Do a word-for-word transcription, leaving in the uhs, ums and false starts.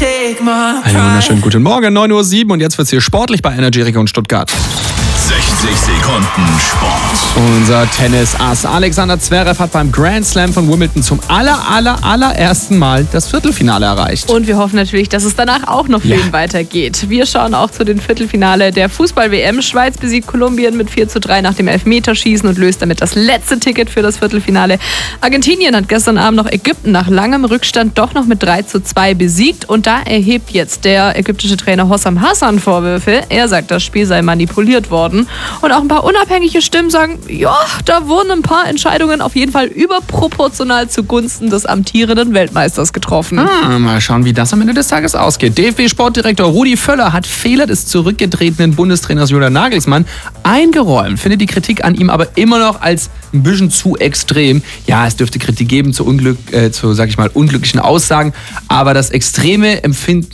Einen wunderschönen guten Morgen, neun Uhr sieben und jetzt wird's hier sportlich bei Energy Region Stuttgart. sechzig Sekunden Sport. Unser Tennisass Alexander Zverev hat beim Grand Slam von Wimbledon zum aller, aller, allerersten Mal das Viertelfinale erreicht. Und wir hoffen natürlich, dass es danach auch noch für Ja. ihn weitergeht. Wir schauen auch zu den Viertelfinale der Fußball-W M. Schweiz besiegt Kolumbien mit vier zu drei nach dem Elfmeterschießen und löst damit das letzte Ticket für das Viertelfinale. Argentinien hat gestern Abend noch Ägypten nach langem Rückstand doch noch mit drei zu zwei besiegt. Und da erhebt jetzt der ägyptische Trainer Hossam Hassan Vorwürfe. Er sagt, das Spiel sei manipuliert worden. Und auch ein paar unabhängige Stimmen sagen, ja, da wurden ein paar Entscheidungen auf jeden Fall überproportional zugunsten des amtierenden Weltmeisters getroffen. Ah, mal schauen, wie das am Ende des Tages ausgeht. D F B-Sportdirektor Rudi Völler hat Fehler des zurückgetretenen Bundestrainers Julian Nagelsmann eingeräumt, findet die Kritik an ihm aber immer noch als ein bisschen zu extrem. Ja, es dürfte Kritik geben zu, Unglück, äh, zu, sag ich mal, unglücklichen Aussagen, aber das extreme Empfinden